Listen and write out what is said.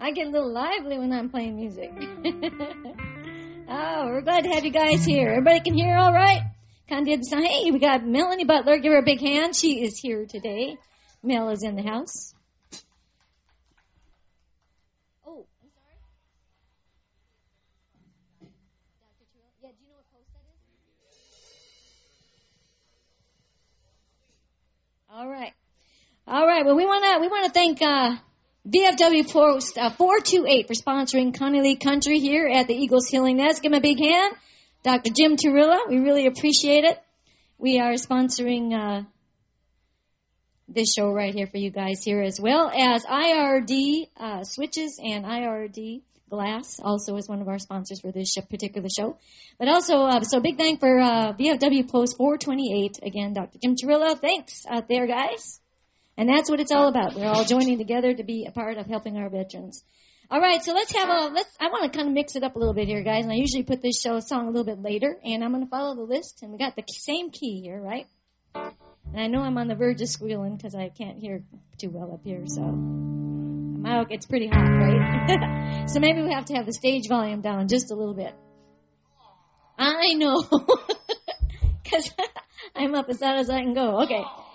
I get a little lively when I'm playing music. Oh, we're glad to have you guys here. Everybody can hear all right? Kind of did the sound. Hey, we got Melanie Butler. Give her a big hand. She is here today. Mel is in the house. Oh, I'm sorry. Dr. Terrell? Yeah, do you know what post that is? All right. All right. Well, we want to thank VFW Post 428 for sponsoring Connie Lee Country here at the Eagles Healing Nest. Give him a big hand. Dr. Jim Turilla, we really appreciate it. We are sponsoring this show right here for you guys here, as well as IRD Switches and IRD Glass also is one of our sponsors for this particular show. But also, so big thank for VFW Post 428. Again, Dr. Jim Turilla, thanks out there, guys. And that's what it's all about. We're all joining together to be a part of helping our veterans. All right, so I want to kind of mix it up a little bit here, guys. And I usually put this song a little bit later, and I'm going to follow the list. And we got the same key here, right? And I know I'm on the verge of squealing because I can't hear too well up here, so it's pretty hot, right? So maybe we have to have the stage volume down just a little bit. I know, because I'm up as hot as I can go. Okay.